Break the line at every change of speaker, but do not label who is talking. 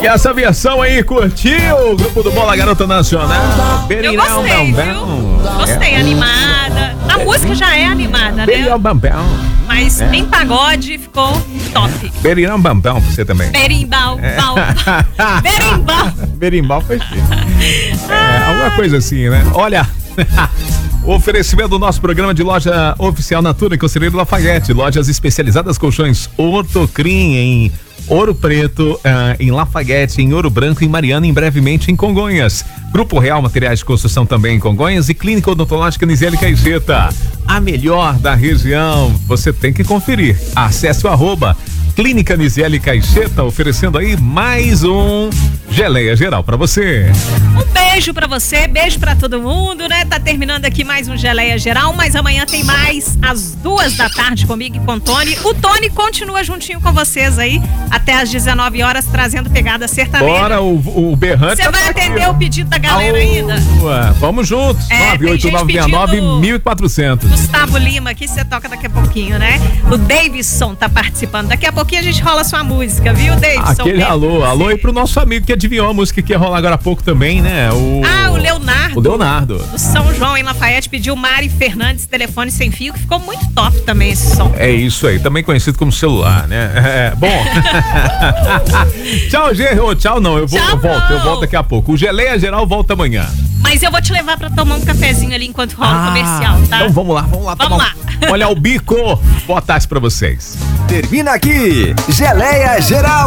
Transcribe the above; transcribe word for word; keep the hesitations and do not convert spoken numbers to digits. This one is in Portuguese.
E essa versão aí, curtiu? O grupo do Bola Garota Nacional.
Eu gostei, viu? Gostei,
é.
animada. A música já é animada, né? Mas
é.
em pagode ficou top.
Berimbau Bambão pra você também.
Berimbau,
é.
bau. Berimbau.
Berimbau foi chique. É, alguma coisa assim, né? Olha... O oferecimento do nosso programa de loja oficial Natura em Conselheiro Lafayette. Lojas especializadas colchões Ortocrim em Ouro Preto, uh, em Lafayette, em Ouro Branco, em Mariana, em brevemente em Congonhas. Grupo Real Materiais de Construção também em Congonhas e Clínica Odontológica Nisiele Caixeta. A melhor da região. Você tem que conferir. Acesse o arroba Clínica Nisiele Caixeta, oferecendo aí mais um Geleia Geral pra você.
Um beijo pra você, beijo pra todo mundo, né? Tá terminando aqui mais um Geleia Geral, mas amanhã tem mais às duas da tarde comigo e com o Tony. O Tony continua juntinho com vocês aí até às dezenove horas, trazendo pegada sertaneja.
Bora, o, o Berrante.
Você vai atender aqui o pedido da galera
Aô,
ainda?
Vamos juntos.
É,
nove oito nove seis nove, mil e quatrocentos.
Gustavo Lima aqui, você toca daqui a pouquinho, né? O Davidson tá participando. Daqui a pouquinho a gente rola sua música, viu, Davidson?
Aquele alô, alô e pro nosso amigo que adivinhou a música que ia rolar agora há pouco também, né? O...
Ah, o Leonardo.
O Leonardo.
Do São João em Lafayette pediu Mari Fernandes, telefone sem fio, que ficou muito top também esse som.
É isso aí, também conhecido como celular, né? É, bom. Tchau, Gê. Oh, tchau, não. Eu, vou,
tchau,
eu volto,
não.
eu volto daqui a pouco. O Geleia Geral volta amanhã.
Mas eu vou te levar pra tomar um cafezinho ali enquanto rola o
ah,
comercial, tá?
Então vamos lá, vamos lá.
Vamos lá.
Um... Olha o bico. Boa tarde pra vocês.
Termina aqui, Geleia Geral.